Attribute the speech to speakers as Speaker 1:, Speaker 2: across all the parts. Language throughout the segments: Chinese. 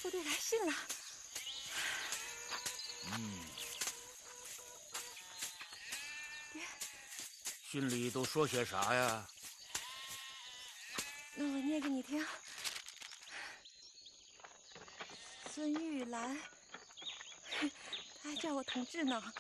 Speaker 1: 部队来信了。爹，
Speaker 2: 信里都说些啥呀？
Speaker 1: 那我念给你听。孙玉兰，他还叫我同志呢。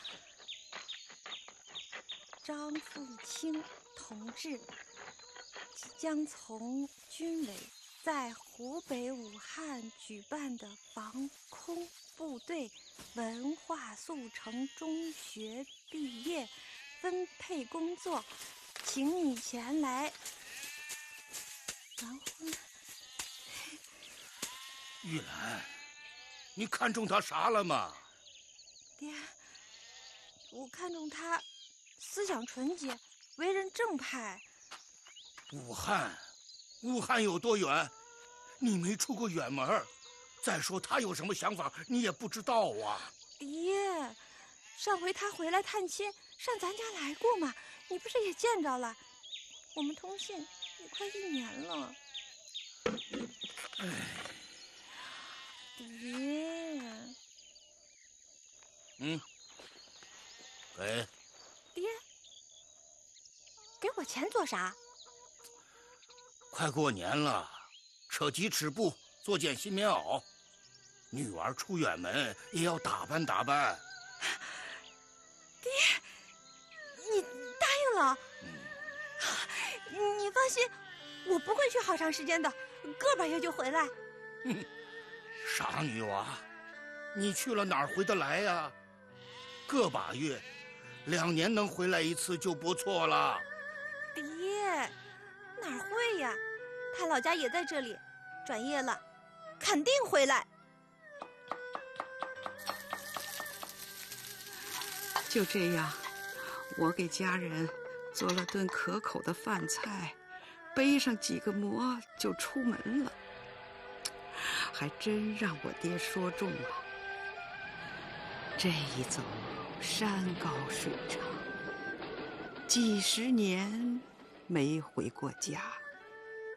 Speaker 1: 张富清同志即将从军委在湖北武汉举办的防空部队文化速成中学毕业分配工作，请你前来完婚。
Speaker 2: 玉兰，你看中他啥了吗？
Speaker 1: 爹，我看中他思想纯洁，为人正派。
Speaker 2: 武汉有多远？你没出过远门。再说他有什么想法，你也不知道啊。
Speaker 1: 爹，上回他回来探亲，上咱家来过嘛，你不是也见着了？我们通信也快1年了。爹。
Speaker 2: 给。
Speaker 1: 爹，给我钱做啥？
Speaker 2: 快过年了，扯鸡吃布，做件新棉袄。女儿出远门也要打扮打扮。
Speaker 1: 爹，你答应了？你放心，我不会去好长时间的，个把月就回来。
Speaker 2: 傻女娃，你去了哪儿回得来呀？个把月，2年能回来1次就不错了。
Speaker 1: 爹，哪儿会呀？他老家也在这里，转业了，肯定回来。
Speaker 3: 就这样，我给家人做了顿可口的饭菜，背上几个馍就出门了。还真让我爹说中了，这一走山高水长，几10年没回过家。